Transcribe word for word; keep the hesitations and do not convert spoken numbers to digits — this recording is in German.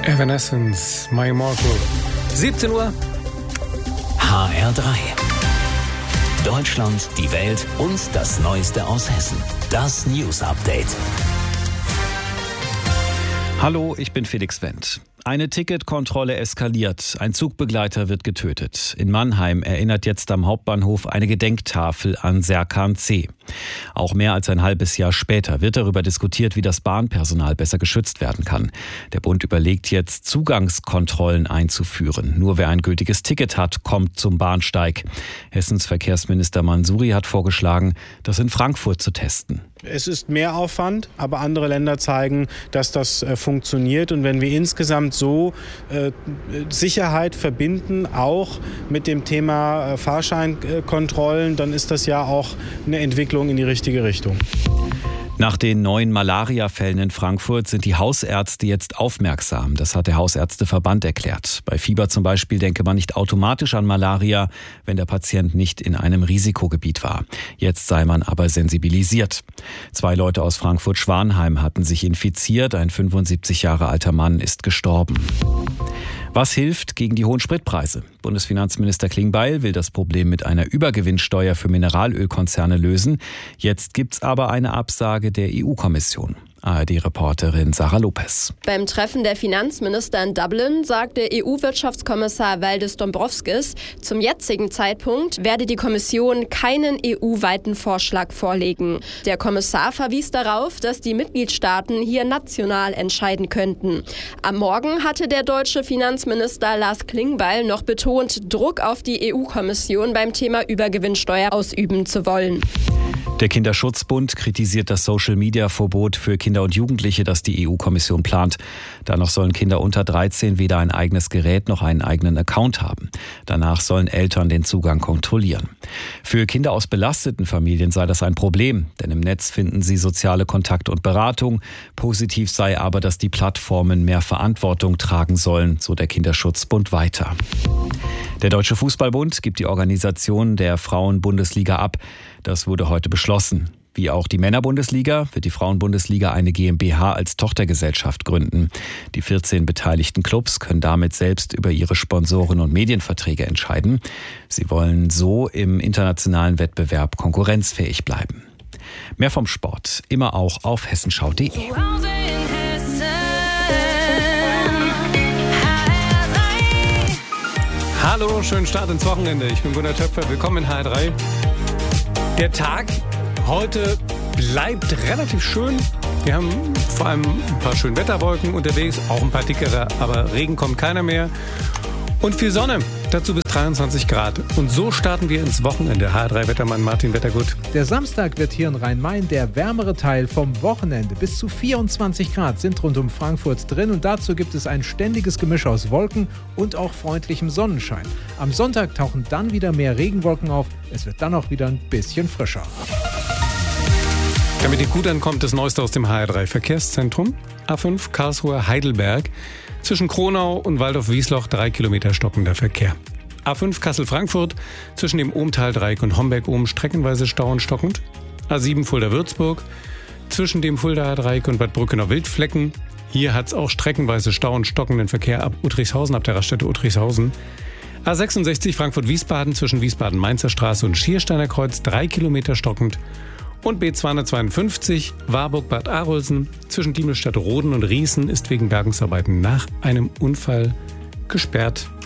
Evanescence, My Immortal. siebzehn Uhr. H R drei. Deutschland, die Welt und das Neueste aus Hessen. Das News Update. Hallo, ich bin Felix Wendt. Eine Ticketkontrolle eskaliert. Ein Zugbegleiter wird getötet. In Mannheim erinnert jetzt am Hauptbahnhof eine Gedenktafel an Serkan C. Auch mehr als ein halbes Jahr später wird darüber diskutiert, wie das Bahnpersonal besser geschützt werden kann. Der Bund überlegt jetzt, Zugangskontrollen einzuführen. Nur wer ein gültiges Ticket hat, kommt zum Bahnsteig. Hessens Verkehrsminister Mansouri hat vorgeschlagen, das in Frankfurt zu testen. Es ist mehr Aufwand, aber andere Länder zeigen, dass das äh, funktioniert. Und wenn wir insgesamt so äh, Sicherheit verbinden, auch mit dem Thema äh, Fahrscheinkontrollen, dann ist das ja auch eine Entwicklung in die richtige Richtung. Nach den neuen Malaria-Fällen in Frankfurt sind die Hausärzte jetzt aufmerksam. Das hat der Hausärzteverband erklärt. Bei Fieber zum Beispiel denke man nicht automatisch an Malaria, wenn der Patient nicht in einem Risikogebiet war. Jetzt sei man aber sensibilisiert. Zwei Leute aus Frankfurt-Schwanheim hatten sich infiziert. Ein fünfundsiebzig Jahre alter Mann ist gestorben. Was hilft gegen die hohen Spritpreise? Bundesfinanzminister Klingbeil will das Problem mit einer Übergewinnsteuer für Mineralölkonzerne lösen. Jetzt gibt's aber eine Absage der E U-Kommission. A R D-Reporterin Sarah Lopez. Beim Treffen der Finanzminister in Dublin sagte E U-Wirtschaftskommissar Valdis Dombrovskis, zum jetzigen Zeitpunkt werde die Kommission keinen E U-weiten Vorschlag vorlegen. Der Kommissar verwies darauf, dass die Mitgliedstaaten hier national entscheiden könnten. Am Morgen hatte der deutsche Finanzminister Lars Klingbeil noch betont, Druck auf die E U-Kommission beim Thema Übergewinnsteuer ausüben zu wollen. Der Kinderschutzbund kritisiert das Social-Media-Verbot für Kinder und Jugendliche, das die E U-Kommission plant. Danach sollen Kinder unter dreizehn weder ein eigenes Gerät noch einen eigenen Account haben. Danach sollen Eltern den Zugang kontrollieren. Für Kinder aus belasteten Familien sei das ein Problem, denn im Netz finden sie soziale Kontakt und Beratung. Positiv sei aber, dass die Plattformen mehr Verantwortung tragen sollen, so der Kinderschutzbund weiter. Der Deutsche Fußballbund gibt die Organisation der Frauen-Bundesliga ab. Das wurde heute beschlossen. Wie auch die Männerbundesliga wird die Frauenbundesliga eine GmbH als Tochtergesellschaft gründen. Die vierzehn beteiligten Clubs können damit selbst über ihre Sponsoren und Medienverträge entscheiden. Sie wollen so im internationalen Wettbewerb konkurrenzfähig bleiben. Mehr vom Sport, immer auch auf hessenschau punkt de. Hallo, schönen Start ins Wochenende. Ich bin Gunnar Töpfer, willkommen in H R drei. Der Tag heute bleibt relativ schön. Wir haben vor allem ein paar schöne Wetterwolken unterwegs, auch ein paar dickere, aber Regen kommt keiner mehr. Und viel Sonne, dazu bis dreiundzwanzig Grad. Und so starten wir ins Wochenende. H R drei-Wettermann Martin Wettergut. Der Samstag wird hier in Rhein-Main der wärmere Teil vom Wochenende. Bis zu vierundzwanzig Grad sind rund um Frankfurt drin und dazu gibt es ein ständiges Gemisch aus Wolken und auch freundlichem Sonnenschein. Am Sonntag tauchen dann wieder mehr Regenwolken auf. Es wird dann auch wieder ein bisschen frischer. Damit ihr gut ankommt, das Neueste aus dem H R drei Verkehrszentrum. A fünf Karlsruhe-Heidelberg. Zwischen Kronau und Waldorf-Wiesloch drei Kilometer stockender Verkehr. A fünf Kassel-Frankfurt zwischen dem Ohmtal-Dreieck und Homberg-Ohm streckenweise Stau und stockend. A sieben Fulda-Würzburg zwischen dem Fuldaer Dreieck und Bad Brückenau-Wildflecken. Hier hat es auch streckenweise Stau und stockenden Verkehr ab Uttrichshausen, ab der Raststätte Uttrichshausen. A sechsundsechzig Frankfurt-Wiesbaden zwischen Wiesbaden-Mainzer Straße und Schiersteiner Kreuz drei Kilometer stockend. Und B zweihundertzweiundfünfzig Warburg-Bad Arolsen zwischen Diemelstadt-Roden und Riesen ist wegen Bergungsarbeiten nach einem Unfall gesperrt.